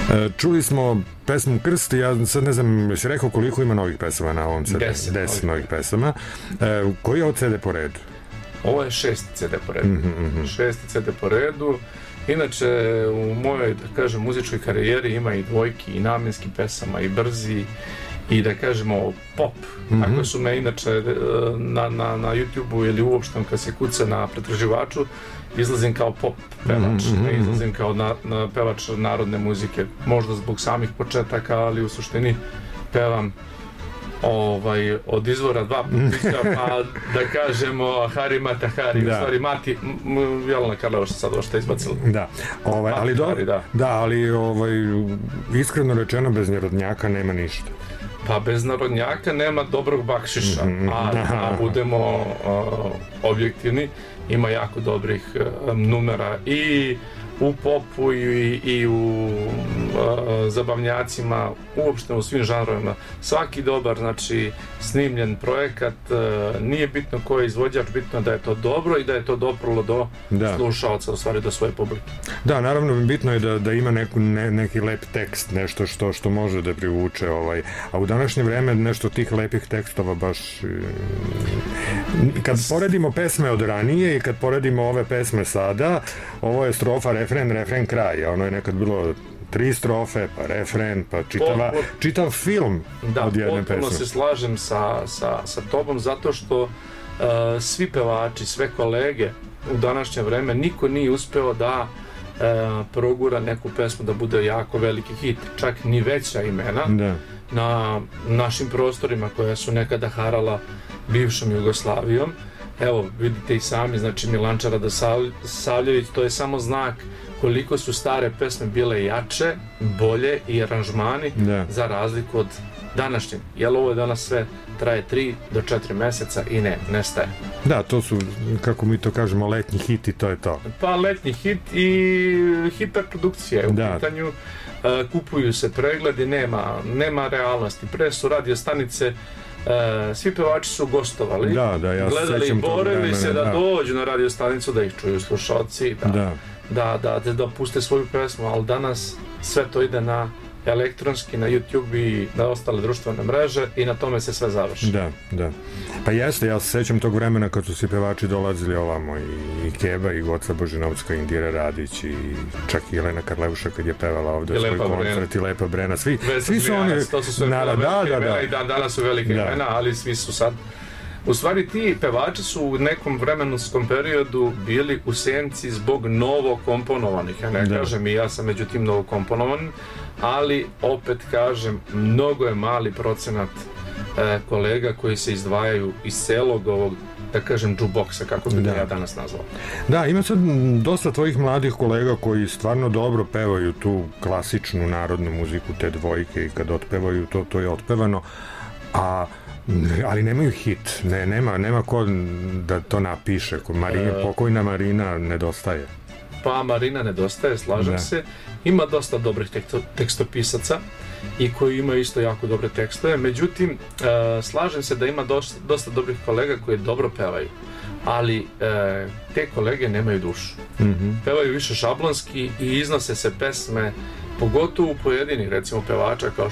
Čuli smo pesmu Krst, ja sad ne znam, jesi rekao koliko ima novih pesama na ovom CD? 10 novih pesama. Koji je od CD po redu? Ovo je 6 CD po redu. 6 CD po redu. Inače, u mojoj, da kažem, muzičkoj karijeri ima i dvojki, i namenski pesama, i brzi, i da kažemo pop. Ako su me inače na YouTube-u ili uopšte kad se kuca na pretraživaču, izlazim kao pop pevač, ne izlazim kao pevač narodne muzike, možda zbog samih početaka, ali u suštini pevam od izvora dva putika, pa da kažemo Hari Mata Hari, u stvari Mati, Jelena Karleuša sad ovo što je izbacila. Da, ali iskreno rečeno bez narodnjaka nema ništa. Pa bez narodnjaka nema dobrog bakšiša, a budemo objektivni, ima jako dobrih numera i u popu i u zabavnjacima, uopšte u svim žanrovima. Svaki dobar, znači, snimljen projekat, nije bitno ko je izvođač, bitno da je to dobro i da je to doprlo do slušaoca, u stvari do svoje publike. Da, naravno, bitno je da ima neki lep tekst, nešto što može da privuče, a u današnje vreme nešto tih lepih tekstova baš... Kad poredimo pesme od ranije i kad poredimo ove pesme sada, ovo je strofa, refren, kraj, ono je nekad bilo 3 strofe, pa refren, pa čitav film od jedne pesme. Da, potpuno se slažem sa tobom, zato što svi pevači, sve kolege u današnje vreme, niko nije uspeo da progura neku pesmu da bude jako veliki hit, čak ni veća imena na našim prostorima koja su nekada harala bivšom Jugoslavijom. Evo, vidite i sami, znači Milanča Radosavljević, to je samo znak koliko su stare pesme bile jače, bolje i aranžmani za razliku od današnjeg. Jer ovo je danas sve traje 3 do 4 meseca i nestaje. Da, to su, kako mi to kažemo, letnji hit i to je to. Pa letnji hit i hiperprodukcija je u pitanju. Kupuju se pregledi, nema realnosti. Pre su radio stanice, svi pevači su gostovali, gledali i borili se da dođu na radio stanicu, da ih čuju slušalci, da puste svoju pesmu, ali danas sve to ide na elektronski, na YouTube i na ostale društvene mreže i na tome se sve završi. Da. Pa jeste, ja se sećam tog vremena kad su svi pevači dolazili ovamo, i Keba, i Goca Božinovska, i Indira Radić, i čak i Jelena Karleuša kad je pevala ovde svoj koncert, i Lepa Brena, svi su oni... To su sve velike imena i danas su velike imena, ali svi su sad... U stvari ti pevači su u nekom vremenskom periodu bili u senci zbog novokomponovanih, ja ne kažem i ja sam među tim novokomponovanim, ali opet kažem, mnogo je mali procenat kolega koji se izdvajaju iz celog ovog, da kažem, jukeboxa, kako bi ja danas nazvao. Da, ima sad dosta tvojih mladih kolega koji stvarno dobro pevaju tu klasičnu narodnu muziku, te dvojke, i kad otpevaju to je otpevano, ali nemaju hit, nema ko da to napiše. Pokojna Marina nedostaje. Pa Marina nedostaje, slažem se. Ima dosta dobrih tekstopisaca i koji imaju isto jako dobre tekstove, međutim slažem se da ima dosta dobrih kolega koji dobro pevaju, ali te kolege nemaju dušu. Pevaju više šablonski i iznose se pesme, pogotovo u pojedinih, recimo, pevača kao